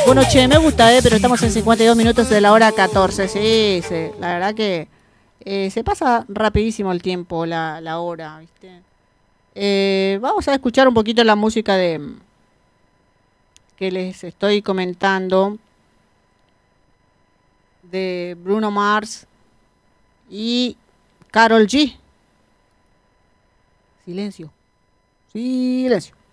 Bueno, che, me gusta, pero estamos en 52 minutos de la hora 14. Sí, sí, la verdad que se pasa rapidísimo el tiempo, la hora, ¿viste? Vamos a escuchar un poquito la música de que les estoy comentando de Bruno Mars y Karol G. Silencio. Silencio.